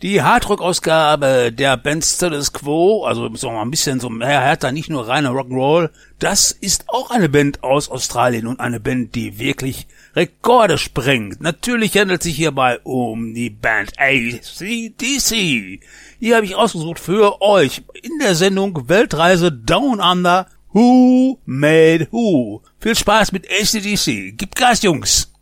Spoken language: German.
Die Hardrock-Ausgabe der Band Status Quo, also so ein bisschen so härter, nicht nur reiner Rock'n'Roll, das ist auch eine Band aus Australien und eine Band, die wirklich Rekorde sprengt. Natürlich handelt es sich hierbei um die Band AC/DC. Hier habe ich ausgesucht für euch in der Sendung Weltreise Down Under Who Made Who. Viel Spaß mit AC/DC. Gib Gas, Jungs!